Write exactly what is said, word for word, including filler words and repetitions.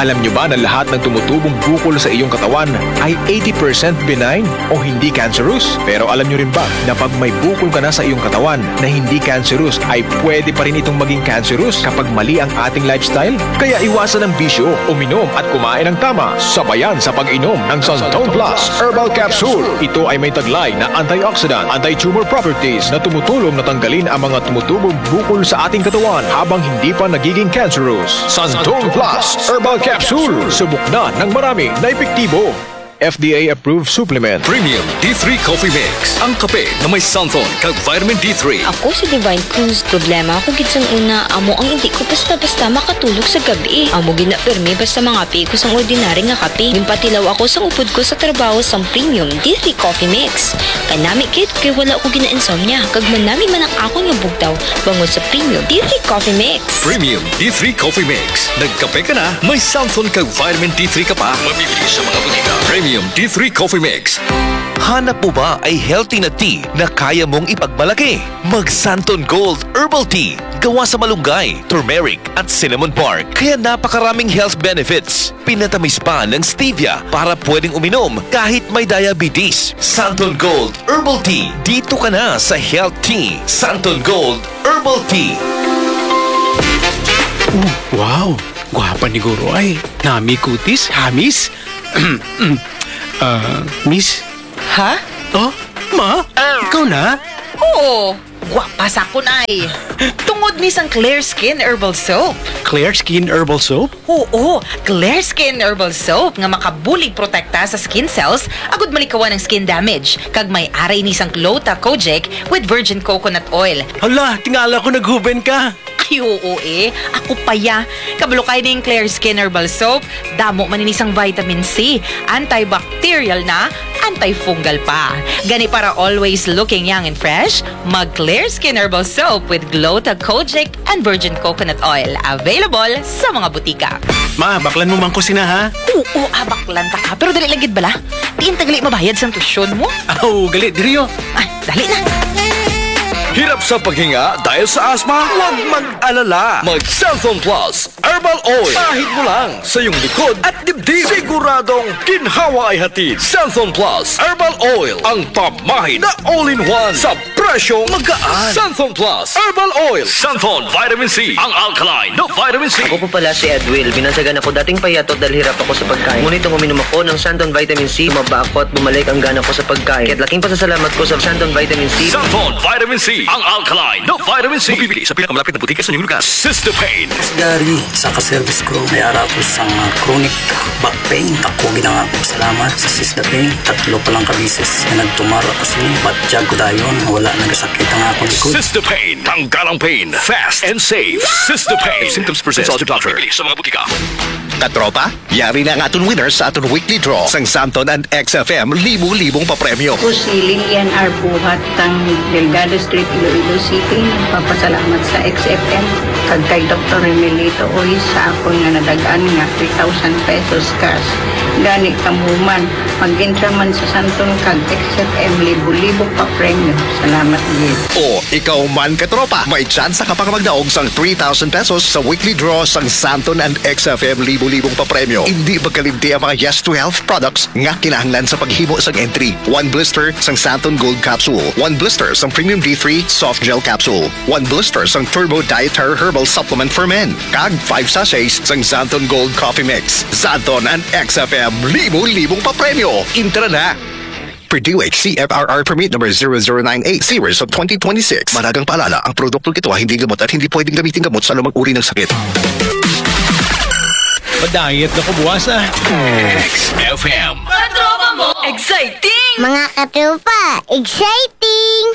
Alam nyo ba na lahat ng tumutubong bukol sa iyong katawan ay eighty percent benign o hindi cancerous? Pero alam nyo rin ba na pag may bukol ka na sa iyong katawan na hindi cancerous ay pwede pa rin itong maging cancerous kapag mali ang ating lifestyle? Kaya iwasan ang bisyo, uminom at kumain ng tama. Sabayan sa pag-inom ng Santon Plus Herbal Capsule. Ito ay may taglay na antioxidant, anti-tumor properties na tumutulong na tanggalin ang mga tumutubong bukol sa ating katawan habang hindi pa nagiging cancerous. Santon Plus Herbal Capsule. Subok na ng marami na epektibo. F D A-approved supplement. Premium D three Coffee Mix. Ang kape na may Santon kag vitamin D three. Ako si Divine Cruz. Problema ako gitsang una, amo ang hindi ko basta-basta makatulog sa gabi. Amo ginapermi basta mga pi ko sang ordinary nga kape. Gimpatilaw ako sang upod ko sa trabaho sang Premium D three Coffee Mix. Kanami kit kay wala ko gina-insomnia. Kag manami man ang ako nga bugtaw bangod sa Premium D three Coffee Mix. Premium D three Coffee Mix. Nagkape ka na, may Santon kag vitamin D three ka pa. Mabibili sa mga butika. Premium D three Coffee Mix. Hanap mo ba ay healthy na tea na kaya mong ipagmalaki? Mag Santon Gold Herbal Tea. Gawa sa malunggay, turmeric at cinnamon bark. Kaya napakaraming health benefits. Pinatamis pa ng stevia para pwedeng uminom kahit may diabetes. Santon Gold Herbal Tea. Dito ka na sa Health Tea. Santon Gold Herbal Tea. Uh, wow! Gwapa ni Guro ay. Nami kutis, hamis. uh, miss? Ha? Oh, ma? Ikaw na? Oo. Gwapa sa kun ay. Tungod ni sang Clear Skin Herbal Soap. Clear Skin Herbal Soap? Oo, Clear Skin Herbal Soap nga makabulig protekta sa skin cells agud malikawan ng skin damage. Kag may aray ni sang Clota Kojic with virgin coconut oil. Hala, tingala ko naghuben ka. Ay, oo eh. Ako pa ya. Kabalo kayo ng Clear Skin Herbal Soap. Damo maninisang vitamin C. Antibacterial na, antifungal pa. Gani para always looking young and fresh, mag Clear Skin Herbal Soap with Glota Kojic and virgin coconut oil. Available sa mga butika. Ma, baklan mo man ko sina ha? Oo, abaklan ta ka. Pero dali lagid bala. Tiin tagali mabayad sa tusyon mo. Oh, gali, diriyo. Ay, dali na. Hirap sa paghinga dahil sa asma? Huwag mag-alala. Mag-Santon Plus Herbal Oil. Kahit mo lang sa iyong likod at dibdib. Siguradong ginhawa ay hatid. Santon Plus Herbal Oil. Ang pamahin na all-in-one sa presyong magaan. Santon Plus Herbal Oil. Santon Vitamin C. Ang alkaline na vitamin C. Ako po pala si Edwil. Binansagan ako dating payatot dahil hirap ako sa pagkain. Ngunit nung uminom ako ng Santon Vitamin C, maba ako at bumalik ang gana ko sa pagkain. Kaya't laking pasasalamat ko sa Santon Vitamin C. Santon Vitamin C. Ang alkaline na vitamin C. Mabibili sa pinakamalapit na butika sa inyong lugar. Sister Pain. Dari sa ka-service ko, may ara ko sa uh, chronic back pain. Ako ginanga ko salamat sa Sister Pain. Tatlo pa lang kabisis na nagtumara ko siya. Batjag ko dayon, wala nagasakit ang akong likod. Sister Pain. Tanggalang pain. Fast and safe. Sister Pain. If symptoms persist, consult your doctor. Mabibili sa mga butika. Katropa, yari na ang aton winners sa aton weekly draw sang Santon and X F M libu-libong papremyo. Ako si Lilian R. Buhat ng Delgado Street, Iloilo City. Nagpapasalamat sa X F M kag kay Doctor Remelito Oy sa akong nga nadagaan nga three thousand pesos cash. Gani kamuman, mag-intra man sa Santon kag X F M libu-libong papremyo. Salamat gid. O, ikaw man katropa, may tsansa ka pang magdaog sang three thousand pesos sa weekly draw sang Santon and X F M libu-libong papremyo. Hindi magkalimti ang mga Yes to Health products nga kinahanglan sa paghimo sang entry. One blister sang Santon Gold Capsule. One blister sang Premium D three Soft Gel Capsule. One blister sang Turbo Dietary Herbal Supplement for Men. Kag five sachets sang Santon Gold Coffee Mix. Santon and X F M libu-libong papremyo. Intra na! Purdue H C F R R Permit number zero zero nine eight series of twenty twenty-six. Managang paalala, ang produkto ito ay hindi gamot at hindi pwedeng gamitin gamot sa anumang uri ng sakit. Madayat na ko buwas ah. X F M. Katropa mo, exciting! Mga katropa, exciting!